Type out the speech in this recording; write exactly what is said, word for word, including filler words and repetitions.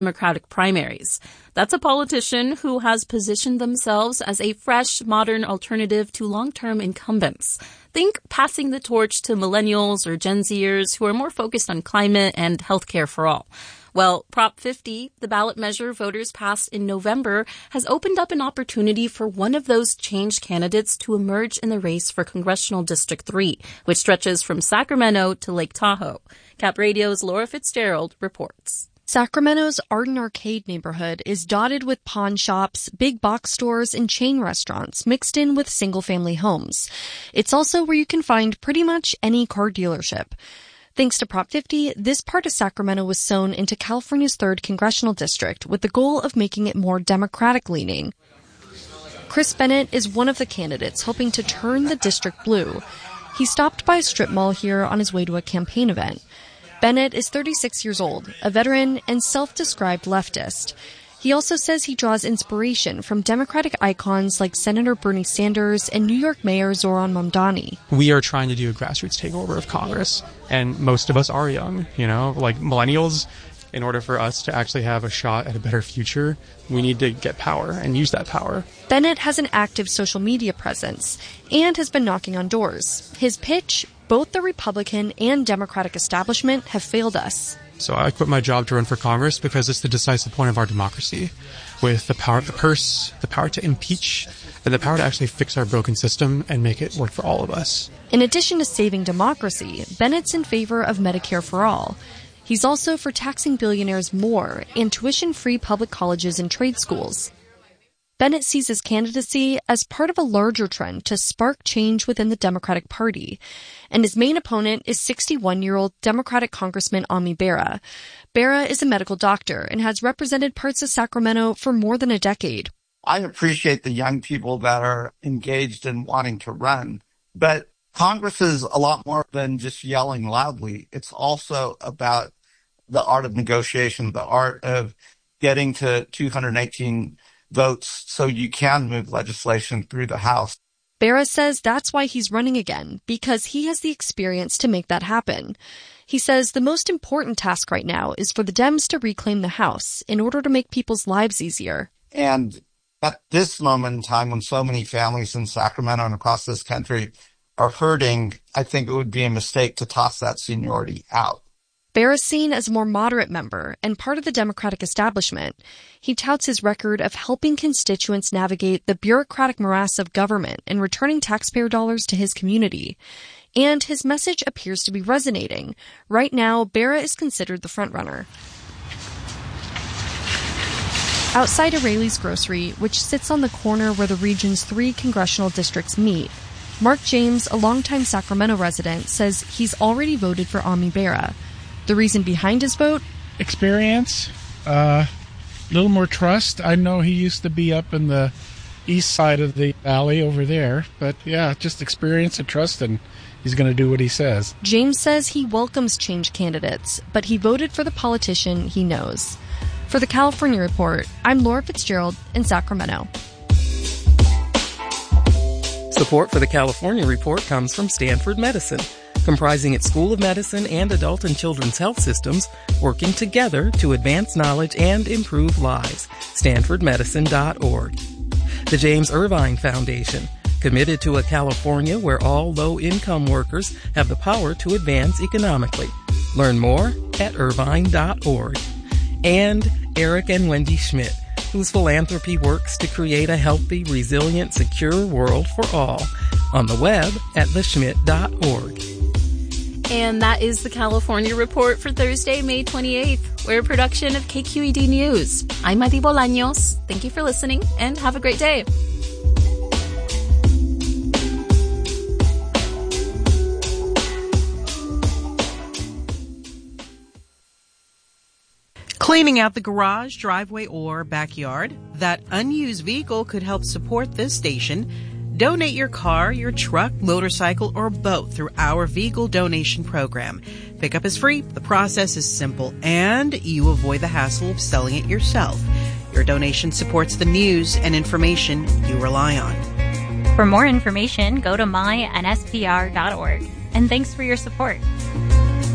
Democratic primaries. That's a politician who has positioned themselves as a fresh, modern alternative to long-term incumbents. Think passing the torch to millennials or Gen Zers who are more focused on climate and healthcare for all. Well, Prop fifty, the ballot measure voters passed in November, has opened up an opportunity for one of those change candidates to emerge in the race for Congressional District three, which stretches from Sacramento to Lake Tahoe. Cap Radio's Laura Fitzgerald reports. Sacramento's Arden Arcade neighborhood is dotted with pawn shops, big box stores, and chain restaurants mixed in with single-family homes. It's also where you can find pretty much any car dealership. Thanks to Prop fifty, this part of Sacramento was sewn into California's third congressional district with the goal of making it more Democratic-leaning. Chris Bennett is one of the candidates hoping to turn the district blue. He stopped by a strip mall here on his way to a campaign event. Bennett is thirty-six years old, a veteran, and self-described leftist. He also says he draws inspiration from Democratic icons like Senator Bernie Sanders and New York Mayor Zohran Mamdani. We are trying to do a grassroots takeover of Congress, and most of us are young, you know, like millennials. In order for us to actually have a shot at a better future, we need to get power and use that power. Bennett has an active social media presence and has been knocking on doors. His pitch: both the Republican and Democratic establishment have failed us. So I quit my job to run for Congress because it's the decisive point of our democracy, with the power of the purse, the power to impeach, and the power to actually fix our broken system and make it work for all of us. In addition to saving democracy, Bennett's in favor of Medicare for all. He's also for taxing billionaires more and tuition-free public colleges and trade schools. Bennett sees his candidacy as part of a larger trend to spark change within the Democratic Party. And his main opponent is sixty-one-year-old Democratic Congressman Ami Bera. Bera is a medical doctor and has represented parts of Sacramento for more than a decade. I appreciate the young people that are engaged in wanting to run, but Congress is a lot more than just yelling loudly. It's also about the art of negotiation, the art of getting to two hundred eighteen votes so you can move legislation through the House. Bera says that's why he's running again, because he has the experience to make that happen. He says the most important task right now is for the Dems to reclaim the House in order to make people's lives easier. And at this moment in time, when so many families in Sacramento and across this country are hurting, I think it would be a mistake to toss that seniority out. Bera's seen as a more moderate member and part of the Democratic establishment. He touts his record of helping constituents navigate the bureaucratic morass of government and returning taxpayer dollars to his community. And his message appears to be resonating. Right now, Bera is considered the frontrunner. Outside O'Reilly's Grocery, which sits on the corner where the region's three congressional districts meet, Mark James, a longtime Sacramento resident, says he's already voted for Ami Bera. The reason behind his vote? Experience, a uh, little more trust. I know he used to be up in the east side of the valley over there, but yeah, just experience and trust, and he's going to do what he says. James says he welcomes change candidates, but he voted for the politician he knows. For the California Report, I'm Laura Fitzgerald in Sacramento. Support for the California Report comes from Stanford Medicine, comprising its School of Medicine and adult and children's health systems, working together to advance knowledge and improve lives. stanford medicine dot org. The James Irvine Foundation, committed to a California where all low-income workers have the power to advance economically. Learn more at irvine dot org. And Eric and Wendy Schmidt, whose philanthropy works to create a healthy, resilient, secure world for all. On the web at the schmidt dot org. And that is the California Report for Thursday, May twenty-eighth. We're a production of K Q E D News. I'm Madi Bolaños. Thank you for listening, and have a great day. Cleaning out the garage, driveway, or backyard? That unused vehicle could help support this station. Donate your car, your truck, motorcycle, or boat through our vehicle donation program. Pickup is free, the process is simple, and you avoid the hassle of selling it yourself. Your donation supports the news and information you rely on. For more information, go to my N S P R dot org. And thanks for your support.